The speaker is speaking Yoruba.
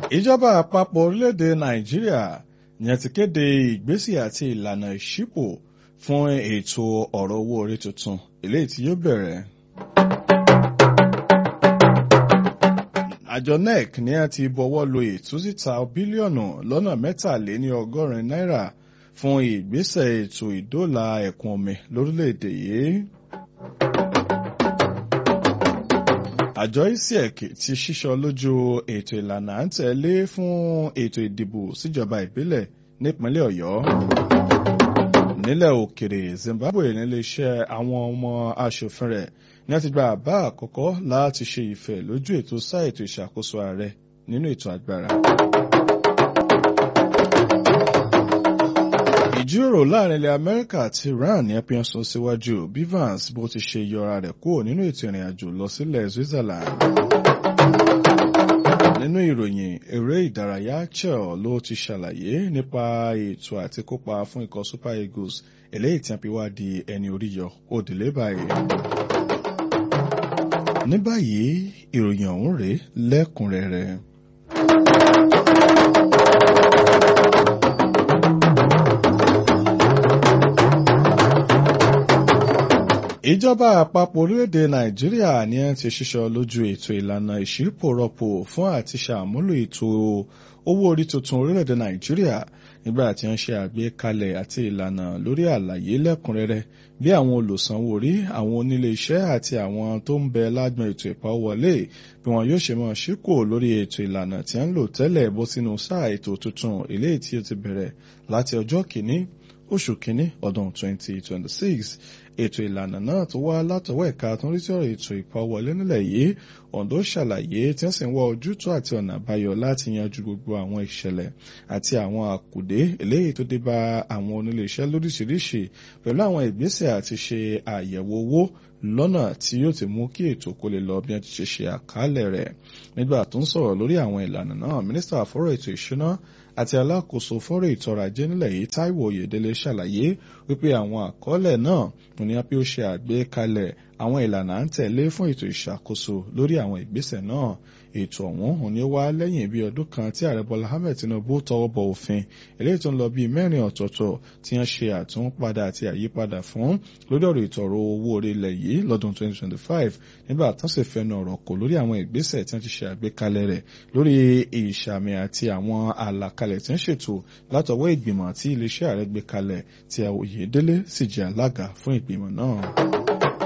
Ìjọba àpapọ̀ orílẹ̀-èdè Nàìjíríà ni ti kéde ìgbésẹ̀ àti ìlànà ìṣípò fún ètò ọ̀rọ̀ owó orí tuntun eléyìí tí yóò bẹ̀rẹ̀. Àjọ NEC ní a ti bọwọ́ lu ìtúsíta bílíọ̀nù lọ́nà mẹ́tàléníọgọ́rin náírà fún ìgbésẹ̀ ètò ìdóòlà ẹ̀kún omi lórílẹ̀-èdè yìí. Àjọ ISEC ti ṣíṣọ lójú ètò ìlànà à ń tẹ̀lé fún ètò ìdìbò síjọba ìbílẹ̀ nípínlẹ̀ Ọ̀yọ́. Nílẹ̀ òkèrè, Zimbabwe nílé iṣẹ́ àwọn ọmọ aṣòfin rẹ̀ ní a ti gba àbá àkọ́kọ́ láti ṣe ìfẹ́ lójú ètò sáà ètò ìṣàkóso ààrẹ nínú ètò agbára. Ìjíròrò láàrin ilẹ̀ Amẹ́ríkà àti Iran ní ẹ̀pìn sún síwájú bí Vance bó ti ṣe yọra rẹ̀ kúrò nínú ètò ìrìn àjò lọ sílẹ̀ Switzerland. Nínú ìròyìn eré ìdárayá, Chelsea ló ti ṣàlàyé nípa ètò àti kópa fún ikọ̀ Super Eagles eléyìí tí a fi wá di ẹni orí yọ òdìlé báyìí. Ní báyìí ìròyìn ọ̀hún rèé lẹ́kùnrẹ́rẹ́. Ìjọba àpapọ̀ orílẹ̀-èdè Nàìjíríà ní ẹ̀ ti ṣíṣọ lójú ètò ìlànà ìṣípòrọ̀pò fún àti ṣàmúlò ètò owó orí tuntun orílẹ̀-èdè Nàìjíríà nígbà tí wọ́n ṣe àgbékalẹ̀ àti ìlànà lórí àlàyé lẹ́kùnrẹ́rẹ́ bí àwọn olùsanwó orí, àwọn onílé iṣẹ́ àti àwọn tó ń bẹ lágbọn ètò ìpawówọlé bí wọn yóò ṣe máa ṣípò lórí ètò ìlànà tí wọ́n ń lò tẹ́lẹ̀ bó sínú sáà ètò tuntun eléyìí tí ó ti bẹ̀rẹ̀ láti ọjọ́ kìíní oṣù kìíní ọdún 2026. Ètò ìlànà náà tó wá látọwọ́ ẹ̀ka tó ń rí sí ọ̀rọ̀ ètò ìpawówọlé nílẹ̀ yìí Ondo ṣàlàyé tí wọ́n sì ń wá ojútùú àti ọ̀nà àbáyọ láti yanjú gbogbo àwọn ìṣẹ̀lẹ̀ àti àwọn àkùdé eléyìí tó dé bá àwọn onílé iṣẹ́ lóríṣiríṣi pẹ̀lú àwọn ìgbésẹ̀ àti ṣe àyẹ̀wò owó lọ́nà tí yóò ti mú kí ètò kó lè lọ bí wọ́n ti ṣe ṣe àkálẹ̀ rẹ̀. Nígbà tó ń sọ̀rọ̀ lórí àwọn ìlànà náà, mínísítà fọ́rọ̀ ètò ìṣúná àti alákòóso fọ́rọ̀ ètò ọrọ̀ ajé nílẹ̀ yìí Táíwò Oyèdélé ṣàlàyé wípé àwọn àkọọ́lẹ̀ náà ní a pé ó ṣe àgbékalẹ̀ àwọn ìlànà à ń tẹ̀lé fún ètò ìṣàkóso lórí àwọn ìgbésẹ̀ náà. Ètò ọ̀hún ní ó wá lẹ́yìn bí ọdún kan tí ààrẹ Bọ́lá Ahmed Tinubu tọwọ́ bọ òfin eléyìí tó ń lọ bíi 4 ọ̀tọ̀ọ̀tọ̀ tí wọ́n ṣe àtúnpadà àti àyípadà fún lórí ọ̀rọ̀ ìtọ̀rọ̀ owó orí ilẹ̀ yìí lọ́dún 2025 nígbà tó sì fẹnu ọ̀rọ̀ kò lórí àwọn ìgbésẹ̀ tí wọ́n ti ṣe àgbékalẹ̀ rẹ̀ lórí ìṣàmì àti àwọn àlàkalẹ̀ tí wọ́n ṣètò látọwọ́ ìgbìmọ̀ tí iléeṣẹ́ ààrẹ gbé kalẹ̀ tí Oyèdélé sì jẹ́ alága fún ìgbìmọ̀ náà.